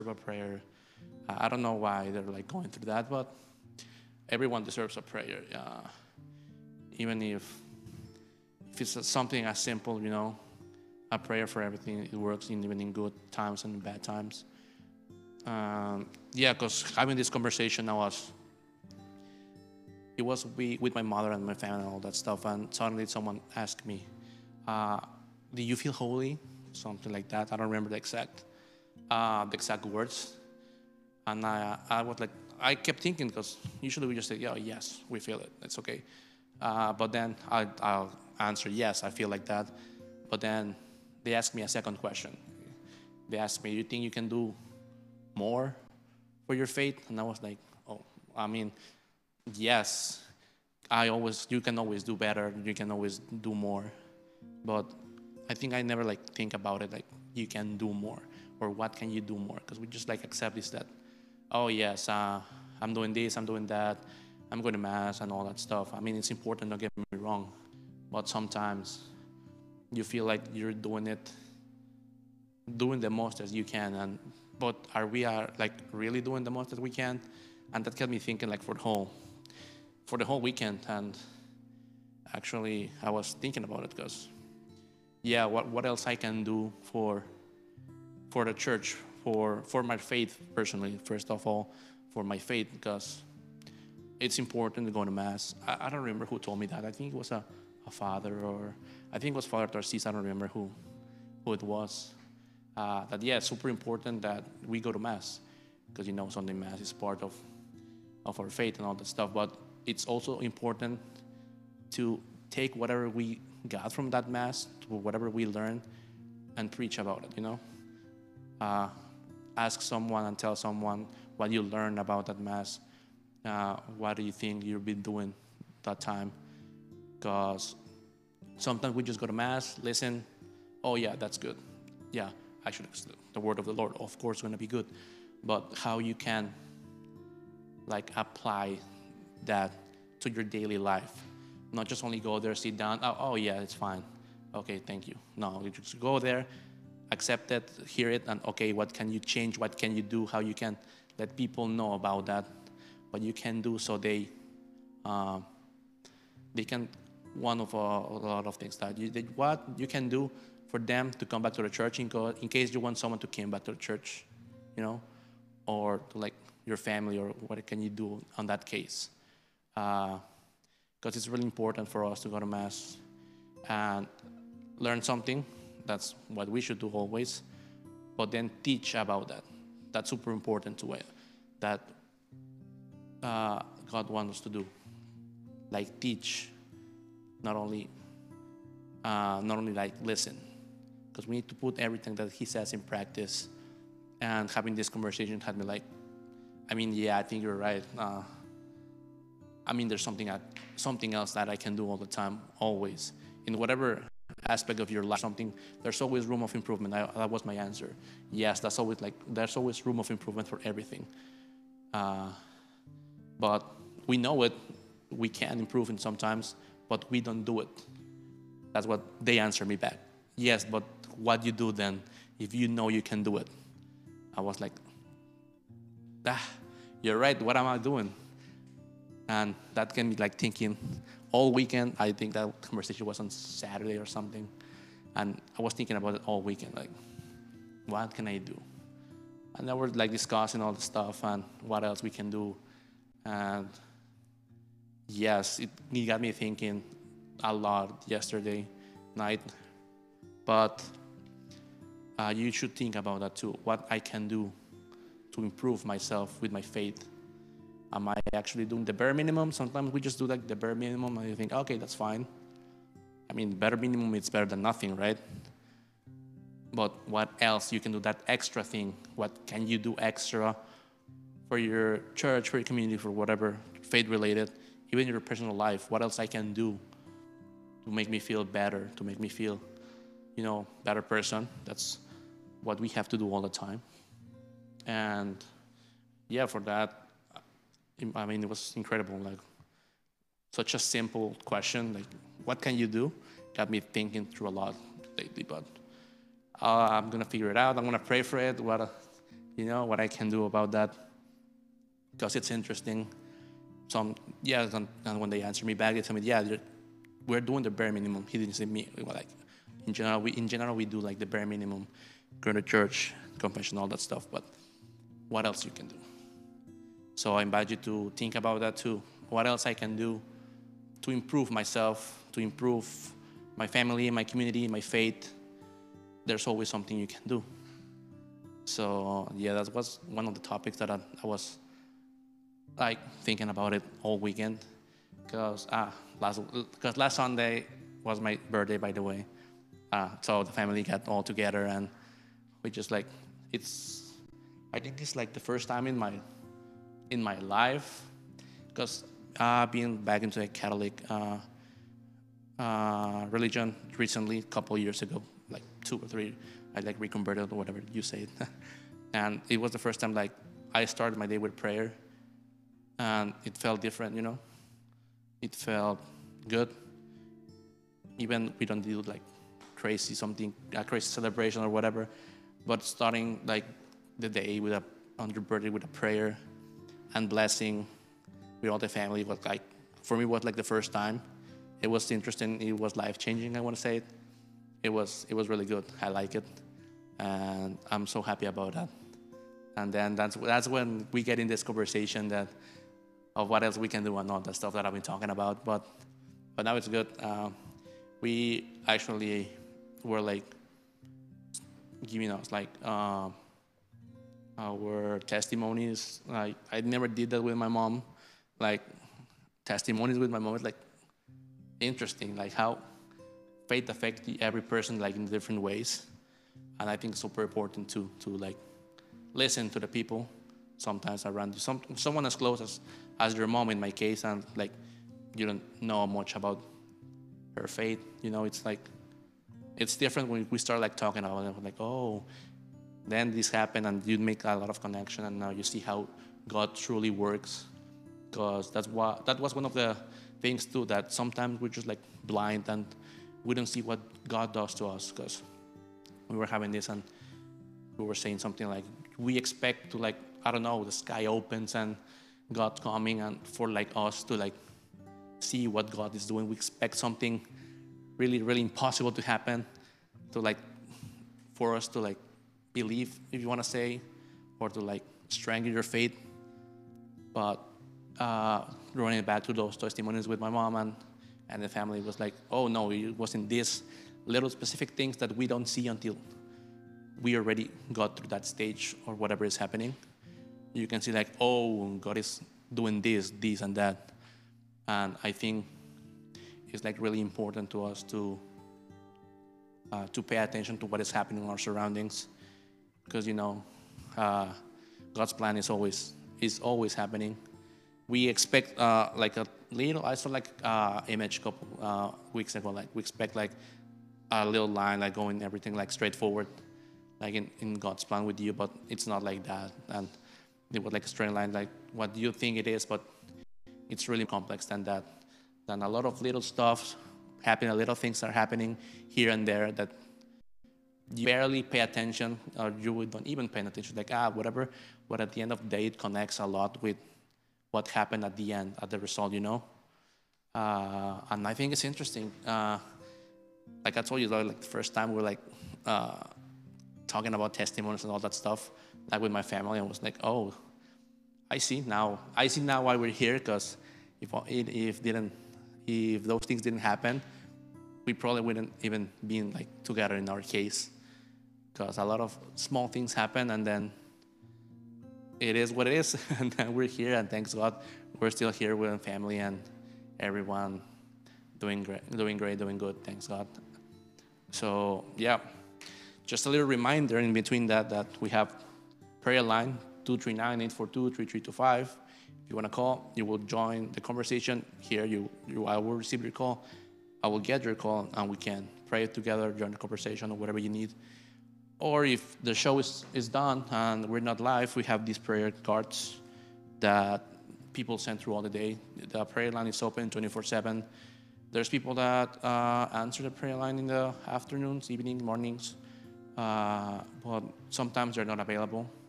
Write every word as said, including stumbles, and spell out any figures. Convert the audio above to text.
a prayer. Uh, I don't know why they're like going through that, but everyone deserves a prayer. Uh, even if if it's something as simple, you know, a prayer for everything. It works in, even in good times and bad times. Um, yeah, because having this conversation, I was it was we, with my mother and my family and all that stuff, and suddenly someone asked me, uh, "Do you feel holy?" Something like that. I don't remember the exact uh, the exact words, and I I was like, I kept thinking because usually we just say, "Yeah, yes, we feel it. It's okay." Uh, but then I, I'll answer, "Yes, I feel like that." But then they asked me a second question. They asked me, "You think you can do more for your faith?" And I was like, "Oh, I mean, yes. I always, you can always do better. You can always do more." But I think I never like think about it like you can do more or what can you do more, because we just like accept this that, oh yes, uh, I'm doing this, I'm doing that, I'm going to mass and all that stuff. I mean, it's important, don't get me wrong, but sometimes you feel like you're doing it, doing the most as you can, and but are we are like really doing the most that we can? And that got me thinking like for the whole for the whole weekend. And actually, I was thinking about it because yeah, what what else I can do for for the church, for for my faith personally. First of all, for my faith, because it's important to go to mass. I, I don't remember who told me that. I think it was a, a father, or I think it was Father Tarsis. I don't remember who who it was. Uh, that yeah, it's super important that we go to mass, because you know Sunday mass is part of of our faith and all that stuff. But it's also important to take whatever we got from that mass, to whatever we learn, and preach about it. You know, uh, ask someone and tell someone what you learned about that mass. Uh, what do you think you've been doing that time? Because sometimes we just go to mass, listen. Oh yeah, that's good. Yeah, actually, the word of the Lord, of course, going to be good. But how you can like apply that to your daily life, not just only go there, sit down. Oh, oh yeah, it's fine. Okay, thank you. No, you just go there, accept it, hear it, and okay, what can you change? What can you do? How you can let people know about that? What you can do so they uh, they can one of a, a lot of things that you that what you can do for them to come back to the church in, co- in case you want someone to come back to the church, you know, or to like your family, or what can you do on that case? Because uh, it's really important for us to go to mass and learn something. That's what we should do always. But then teach about that. That's super important to it. That uh, God wants us to do. Like teach, not only uh, not only like listen, because we need to put everything that He says in practice. And having this conversation had me like, I mean, yeah, I think you're right. Uh, I mean, there's something I, something else that I can do all the time, always, in whatever aspect of your life. Something there's always room of improvement. I, that was my answer. Yes, that's always like there's always room of improvement for everything. Uh, but we know it. We can improve it sometimes, but we don't do it. That's what they answer me back. Yes, but what you do then if you know you can do it? I was like, ah, you're right. What am I doing? And that can be like thinking all weekend. I think that conversation was on Saturday or something. And I was thinking about it all weekend. Like, what can I do? And then we're like discussing all the stuff and what else we can do. And yes, it, it got me thinking a lot yesterday night. But uh, you should think about that too. What I can do to improve myself with my faith. Am I actually doing the bare minimum? Sometimes we just do like the bare minimum and you think, okay, that's fine. I mean, bare minimum is better than nothing, right? But what else you can do, that extra thing? What can you do extra for your church, for your community, for whatever faith related, even your personal life? What else I can do to make me feel better, to make me feel, you know, better person? That's what we have to do all the time. And yeah, for that, I mean, it was incredible. Like, such a simple question, like, what can you do? Got me thinking through a lot lately, but uh, I'm gonna figure it out. I'm gonna pray for it. What, uh, you know, what I can do about that, because it's interesting. Some, yeah, and, and when they answer me back, they tell me, yeah, we're doing the bare minimum. He didn't say me, like, in general, we in general we do like the bare minimum, go to church, confession, all that stuff. But what else you can do? So I invite you to think about that too. What else I can do to improve myself, to improve my family, my community, my faith? There's always something you can do. So yeah, that was one of the topics that I, I was like thinking about it all weekend. Because ah, last because last Sunday was my birthday, by the way. Uh, so the family got all together, and we just like, it's, I think it's like the first time in my in my life, because uh, being back into a Catholic uh, uh, religion recently, a couple of years ago, like two or three, I like reconverted or whatever you say it. And it was the first time like I started my day with prayer, and it felt different, you know. It felt good. Even we don't do like crazy something, a crazy celebration or whatever, but starting like the day with a on your birthday with a prayer and blessing with all the family was like, for me, was like the first time. It was interesting. It was life changing. I want to say it. It was it was really good. I like it, and I'm so happy about that. And then that's that's when we get in this conversation that of what else we can do and all that stuff that I've been talking about. But but now it's good. Uh, we actually were like giving us like uh, our testimonies. Like I never did that with my mom. Like testimonies with my mom is like interesting. Like how faith affects every person like in different ways. And I think it's super important to to like listen to the people sometimes around you. Some someone as close as, as your mom in my case, and like you don't know much about her faith. You know, it's like it's different when we start like talking about it. Like, oh, then this happened, and you make a lot of connection, and now you see how God truly works. Because that's what that was one of the things too, that sometimes we're just like blind and we don't see what God does to us. Because we were having this and we were saying something like, we expect to like, I don't know, the sky opens and God's coming, and for like us to like see what God is doing, we expect something really, really impossible to happen, to like, for us to like believe, if you want to say, or to like strengthen your faith. But uh, running it back to those testimonies with my mom and, and the family was like, oh no, it wasn't these little specific things that we don't see until we already got through that stage or whatever is happening. You can see like, oh, God is doing this, this and that. And I think it's like really important to us to uh, to pay attention to what is happening in our surroundings, because you know uh, God's plan is always is always happening. We expect uh, like a little. I saw like uh, image a couple uh, weeks ago. Like we expect like a little line like going everything like straightforward, like in, in God's plan with you, but it's not like that. And it was like a straight line, like what you think it is, but it's really complex than that. Then a lot of little stuff happening, little things are happening here and there that you barely pay attention, or you don't even pay attention, like, ah, whatever. But at the end of the day, it connects a lot with what happened at the end, at the result, you know? Uh, and I think it's interesting. Uh, like I told you, like the first time we were like uh, talking about testimonies and all that stuff, like with my family, I was like, oh, I see now. I see now why we're here, because if if didn't, if those things didn't happen, we probably wouldn't even be like together in our case. Because a lot of small things happen, and then it is what it is, and then we're here, and thanks God, we're still here with family and everyone doing great, doing great, doing good. Thanks God. So yeah, just a little reminder in between that that we have prayer line two three nine, eight four two, three three two five. If you want to call, you will join the conversation here. You, you, I will receive your call. I will get your call, and we can pray together, join the conversation, or whatever you need. Or if the show is, is done and we're not live, we have these prayer cards that people send through all the day. The prayer line is open twenty-four seven. There's people that uh, answer the prayer line in the afternoons, evening, mornings, uh, but sometimes they're not available.